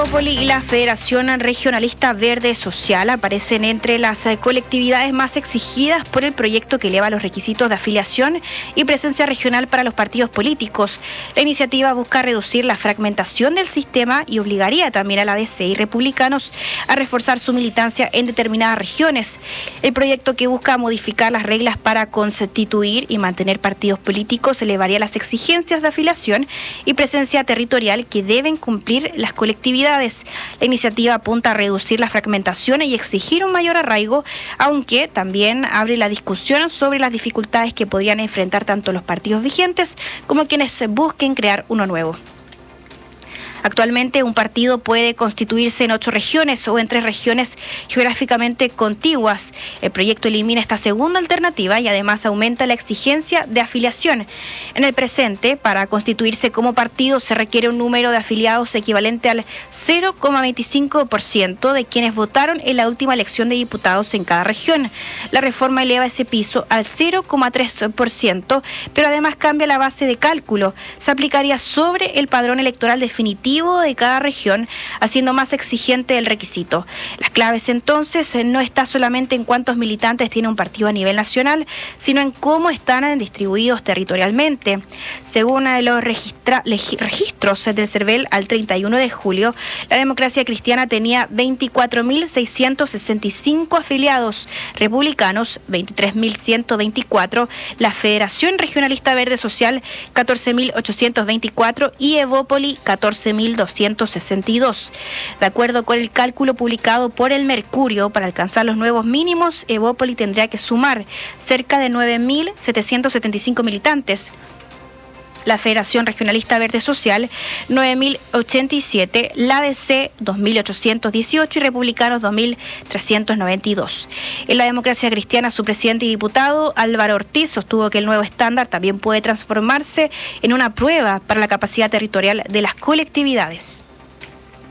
Evópoli y la Federación Regionalista Verde Social aparecen entre las colectividades más exigidas por el proyecto que eleva los requisitos de afiliación y presencia regional para los partidos políticos. La iniciativa busca reducir la fragmentación del sistema y obligaría también a la DC y republicanos a reforzar su militancia en determinadas regiones. El proyecto, que busca modificar las reglas para constituir y mantener partidos políticos, elevaría las exigencias de afiliación y presencia territorial que deben cumplir las colectividades. La iniciativa apunta a reducir la fragmentación y exigir un mayor arraigo, aunque también abre la discusión sobre las dificultades que podrían enfrentar tanto los partidos vigentes como quienes busquen crear uno nuevo. Actualmente un partido puede constituirse en 8 regiones o en 3 regiones geográficamente contiguas. El proyecto elimina esta segunda alternativa y además aumenta la exigencia de afiliación. En el presente, para constituirse como partido se requiere un número de afiliados equivalente al 0,25% de quienes votaron en la última elección de diputados en cada región. La reforma eleva ese piso al 0,3%, pero además cambia la base de cálculo. Se aplicaría sobre el padrón electoral definitivo de cada región, haciendo más exigente el requisito. Las claves entonces no está solamente en cuántos militantes tiene un partido a nivel nacional, sino en cómo están distribuidos territorialmente. Según los registros del CERVEL al 31 de julio, la Democracia Cristiana tenía 24.665 afiliados, republicanos 23.124, la Federación Regionalista Verde Social 14.824 y Evópoli 14.262. De acuerdo con el cálculo publicado por el Mercurio, para alcanzar los nuevos mínimos, Evópoli tendría que sumar cerca de 9.775 militantes. La Federación Regionalista Verde Social, 9.087, la DC, 2.818 y Republicanos, 2.392. En la Democracia Cristiana, su presidente y diputado, Álvaro Ortiz, sostuvo que el nuevo estándar también puede transformarse en una prueba para la capacidad territorial de las colectividades.